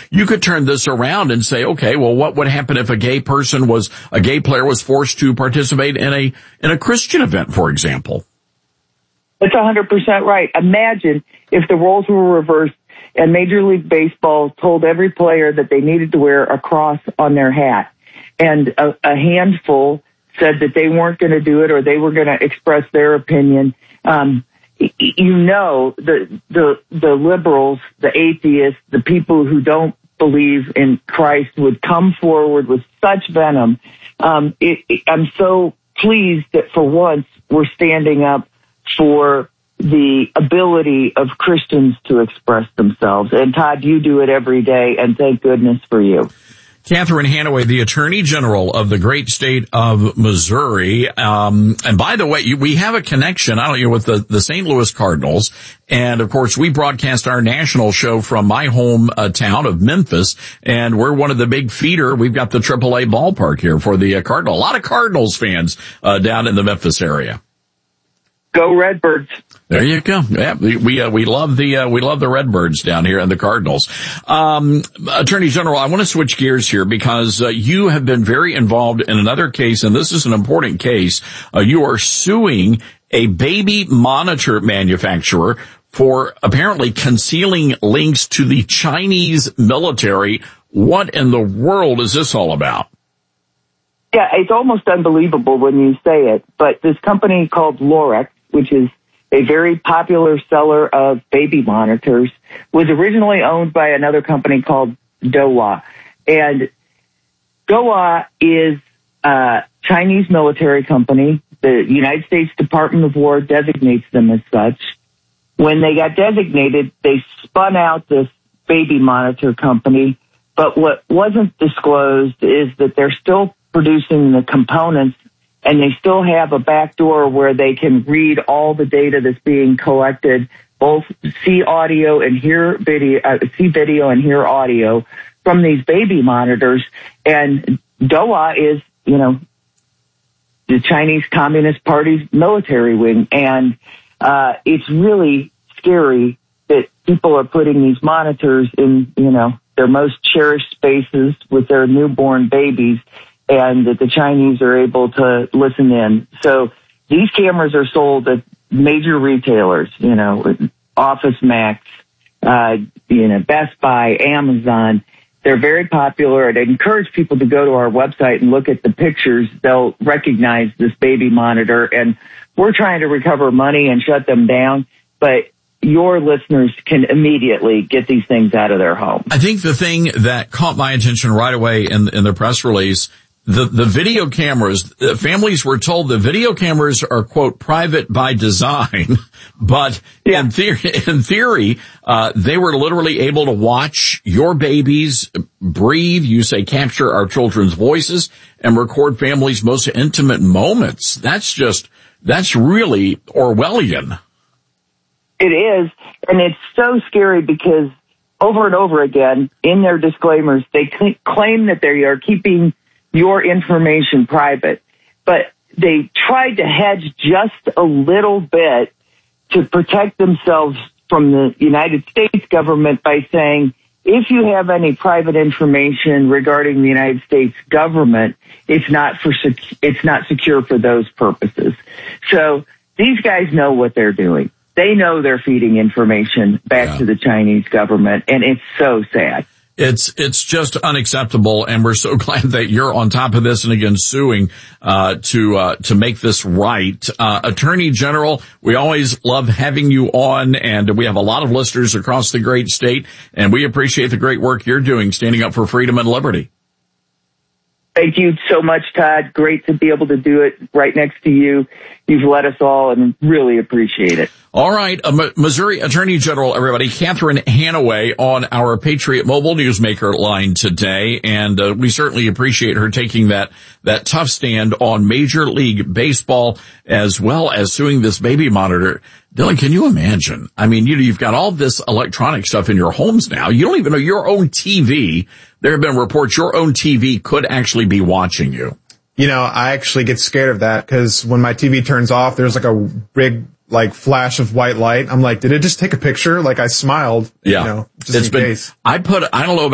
you could turn this around and say, okay, well, what would happen if a gay player was forced to participate in a Christian event, for example? That's 100% right. Imagine if the roles were reversed and Major League Baseball told every player that they needed to wear a cross on their hat, and a handful said that they weren't going to do it or they were going to express their opinion. The liberals, the atheists, the people who don't believe in Christ would come forward with such venom. I'm so pleased that for once we're standing up for the ability of Christians to express themselves. And Todd, you do it every day, and thank goodness for you. Catherine Hanaway, the Attorney General of the great state of Missouri. And by the way, we have a connection, with the St. Louis Cardinals. And of course, we broadcast our national show from my home town of Memphis. And we're one of the big feeder. We've got the AAA ballpark here for the Cardinal. A lot of Cardinals fans, down in the Memphis area. Go Redbirds. There you go. Yeah, we love the Redbirds down here and the Cardinals. Attorney General, I want to switch gears here because you have been very involved in another case, and this is an important case. You are suing a baby monitor manufacturer for apparently concealing links to the Chinese military. What in the world is this all about? Yeah, it's almost unbelievable when you say it, but this company called Lorex, which is a very popular seller of baby monitors, was originally owned by another company called Dahua. And Dahua is a Chinese military company. The United States Department of War designates them as such. When they got designated, they spun out this baby monitor company. But what wasn't disclosed is that they're still producing the components, and they still have a back door where they can read all the data that's being collected, both see audio and hear video, see video and hear audio from these baby monitors. And Dahua is, the Chinese Communist Party's military wing. And it's really scary that people are putting these monitors in, their most cherished spaces with their newborn babies, and that the Chinese are able to listen in. So these cameras are sold at major retailers, Office Max, Best Buy, Amazon. They're very popular. I'd encourage people to go to our website and look at the pictures. They'll recognize this baby monitor, and we're trying to recover money and shut them down, but your listeners can immediately get these things out of their home. I think the thing that caught my attention right away in the press release, the video cameras, families were told the video cameras are, quote, private by design, but yeah. in theory, they were literally able to watch your babies breathe, you say capture our children's voices, and record families' most intimate moments. That's really Orwellian. It is, and it's so scary because over and over again, in their disclaimers, they claim that they are keeping your information private, but they tried to hedge just a little bit to protect themselves from the United States government by saying, if you have any private information regarding the United States government, it's not secure for those purposes. So these guys know what they're doing. They know they're feeding information back to the Chinese government, and it's so sad. It's just unacceptable, and we're so glad that you're on top of this and again suing to make this right. Attorney General, we always love having you on, and we have a lot of listeners across the great state, and we appreciate the great work you're doing standing up for freedom and liberty. Thank you so much, Todd. Great to be able to do it right next to you. You've led us all, and really appreciate it. All right, Missouri Attorney General, everybody, Catherine Hanaway on our Patriot Mobile Newsmaker line today, and we certainly appreciate her taking that tough stand on Major League Baseball as well as suing this baby monitor. Dylan, can you imagine? I mean, you've got all this electronic stuff in your homes now. You don't even know your own TV. There have been reports your own TV could actually be watching you. I actually get scared of that because when my TV turns off, there's like a big flash of white light. I'm like, did it just take a picture? I smiled, just in case. I don't know about